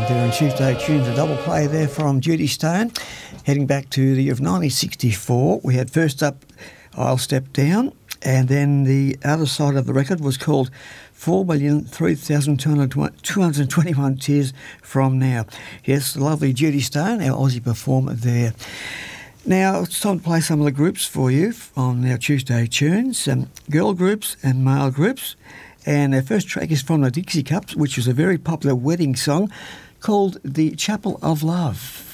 there on Tuesday Tunes, a double play there from Judy Stone. Heading back to the year of 1964, we had first up I'll Step Down, and then the other side of the record was called 4,003,221 Tears From Now. Yes, the lovely Judy Stone, our Aussie performer there. Now, it's time to play some of the groups for you on our Tuesday Tunes, girl groups and male groups. And our first track is from the Dixie Cups, which was a very popular wedding song called The Chapel of Love.